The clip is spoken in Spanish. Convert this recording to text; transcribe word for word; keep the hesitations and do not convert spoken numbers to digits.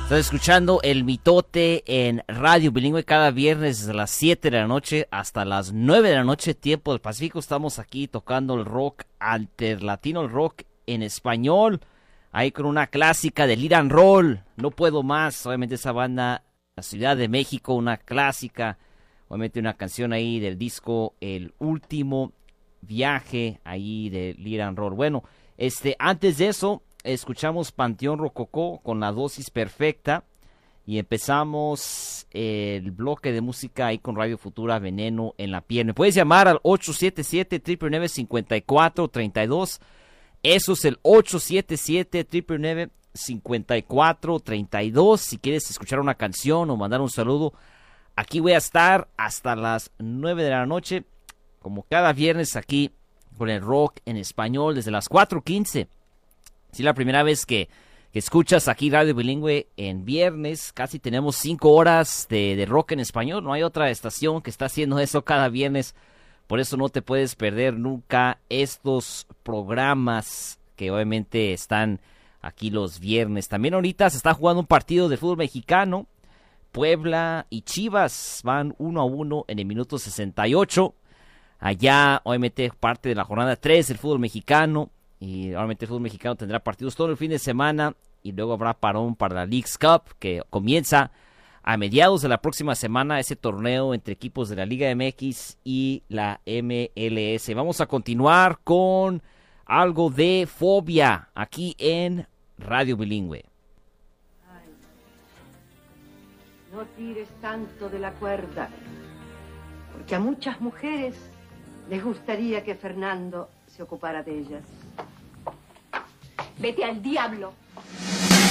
Estás escuchando El Mitote en Radio Bilingüe cada viernes desde las siete de la noche hasta las nueve de la noche, tiempo del Pacífico. Estamos aquí tocando el rock alterlatino, el rock en español, ahí con una clásica de Lead and Roll, No Puedo Más. Obviamente esa banda, la Ciudad de México, una clásica, obviamente una canción ahí del disco El Último Viaje, ahí de Lead and Roll. Bueno, este, antes de eso, escuchamos Panteón Rococó con La Dosis Perfecta y empezamos el bloque de música ahí con Radio Futura, Veneno en la Piel. Me puedes llamar al ocho siete siete, nueve nueve nueve, cinco cuatro tres dos. Eso es el ocho siete siete, nueve nueve nueve, cinco cuatro tres dos. Si quieres escuchar una canción o mandar un saludo, aquí voy a estar hasta las nueve de la noche, como cada viernes aquí con el rock en español desde las cuatro quince. Si es la primera vez que, que escuchas aquí Radio Bilingüe en viernes, casi tenemos cinco horas de, de rock en español. No hay otra estación que está haciendo eso cada viernes. Por eso no te puedes perder nunca estos programas que obviamente están aquí los viernes. También ahorita se está jugando un partido de fútbol mexicano. Puebla y Chivas van uno a uno en el minuto sesenta y ocho. Allá obviamente parte de la jornada tres del fútbol mexicano. Y obviamente el fútbol mexicano tendrá partidos todo el fin de semana y luego habrá parón para la Leagues Cup, que comienza a mediados de la próxima semana, ese torneo entre equipos de la Liga M X y la M L S. Vamos a continuar con algo de Fobia aquí en Radio Bilingüe. Ay, no tires tanto de la cuerda, porque a muchas mujeres les gustaría que Fernando se ocupara de ellas. Vete al diablo.